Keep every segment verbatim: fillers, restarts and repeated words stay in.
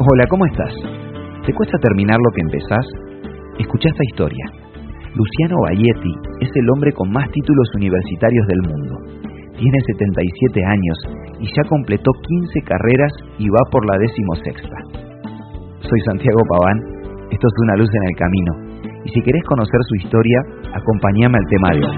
Hola, ¿cómo estás? ¿Te cuesta terminar lo que empezás? Escuchá esta historia. Luciano Baietti es el hombre con más títulos universitarios del mundo. Tiene setenta y siete años y ya completó quince carreras y va por la decimosexta. Soy Santiago Paván, esto es Una Luz en el Camino, y si querés conocer su historia, acompáñame al tema de hoy.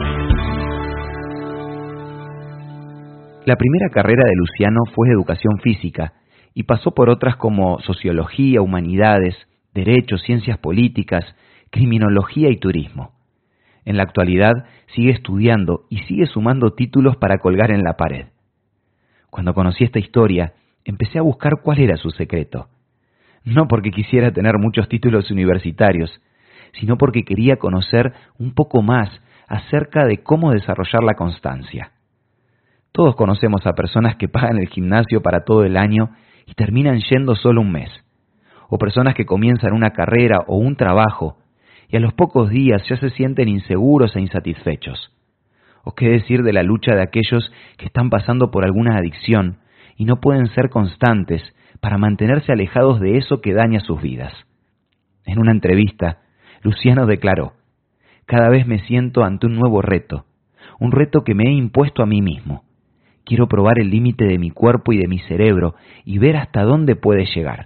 La primera carrera de Luciano fue Educación Física, y pasó por otras como Sociología, Humanidades, Derecho, Ciencias Políticas, Criminología y Turismo. En la actualidad sigue estudiando y sigue sumando títulos para colgar en la pared. Cuando conocí esta historia, empecé a buscar cuál era su secreto. No porque quisiera tener muchos títulos universitarios, sino porque quería conocer un poco más acerca de cómo desarrollar la constancia. Todos conocemos a personas que pagan el gimnasio para todo el año y terminan yendo solo un mes. O personas que comienzan una carrera o un trabajo y a los pocos días ya se sienten inseguros e insatisfechos. O qué decir de la lucha de aquellos que están pasando por alguna adicción y no pueden ser constantes para mantenerse alejados de eso que daña sus vidas. En una entrevista, Luciano declaró: «Cada vez me siento ante un nuevo reto, un reto que me he impuesto a mí mismo. Quiero probar el límite de mi cuerpo y de mi cerebro y ver hasta dónde puede llegar».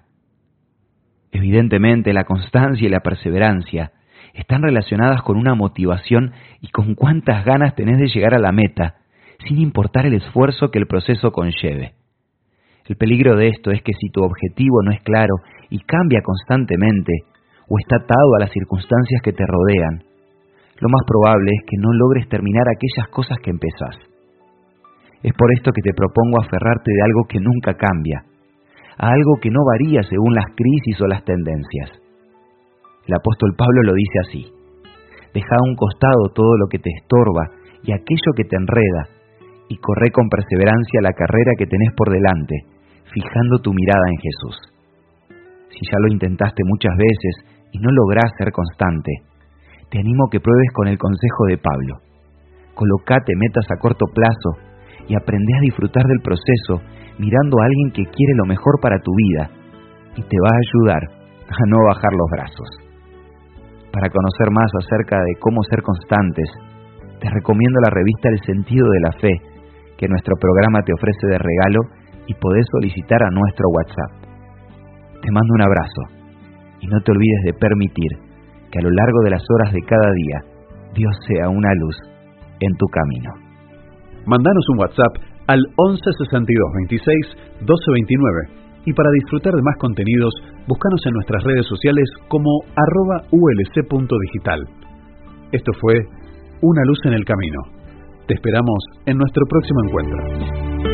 Evidentemente, la constancia y la perseverancia están relacionadas con una motivación y con cuántas ganas tenés de llegar a la meta, sin importar el esfuerzo que el proceso conlleve. El peligro de esto es que si tu objetivo no es claro y cambia constantemente, o está atado a las circunstancias que te rodean, lo más probable es que no logres terminar aquellas cosas que empezás. Es por esto que te propongo aferrarte de algo que nunca cambia, a algo que no varía según las crisis o las tendencias. El apóstol Pablo lo dice así: «Deja a un costado todo lo que te estorba y aquello que te enreda, y corre con perseverancia la carrera que tenés por delante, fijando tu mirada en Jesús». Si ya lo intentaste muchas veces y no lográs ser constante, te animo a que pruebes con el consejo de Pablo. Colocate metas a corto plazo y aprende a disfrutar del proceso mirando a alguien que quiere lo mejor para tu vida y te va a ayudar a no bajar los brazos. Para conocer más acerca de cómo ser constantes, te recomiendo la revista El Sentido de la Fe, que nuestro programa te ofrece de regalo y podés solicitar a nuestro WhatsApp. Te mando un abrazo y no te olvides de permitir que a lo largo de las horas de cada día Dios sea una luz en tu camino. Mandanos un WhatsApp al once sesenta y dos veintiséis doce veintinueve y para disfrutar de más contenidos, búscanos en nuestras redes sociales como arroba ulc.digital. Esto fue Una Luz en el Camino. Te esperamos en nuestro próximo encuentro.